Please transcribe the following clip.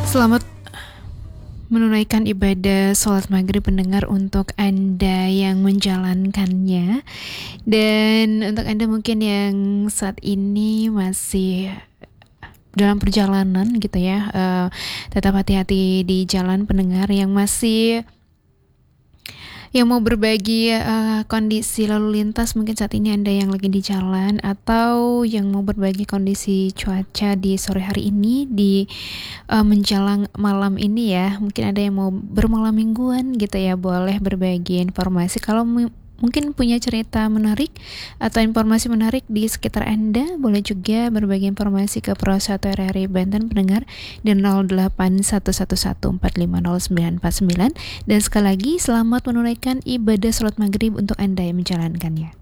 Selamat menunaikan ibadah sholat maghrib pendengar untuk Anda yang menjalankannya. Dan untuk Anda mungkin yang saat ini masih dalam perjalanan gitu ya, tetap hati-hati di jalan pendengar yang mau berbagi kondisi lalu lintas. Mungkin saat ini Anda yang lagi di jalan, atau yang mau berbagi kondisi cuaca di sore hari ini, di menjelang malam ini ya. Mungkin ada yang mau bermalam mingguan gitu ya, boleh berbagi informasi. Kalau mungkin punya cerita menarik atau informasi menarik di sekitar Anda, boleh juga berbagi informasi ke Pro 1 RRI Banten pendengar di 081114500949. Dan sekali lagi selamat menunaikan ibadah sholat maghrib untuk Anda yang menjalankannya.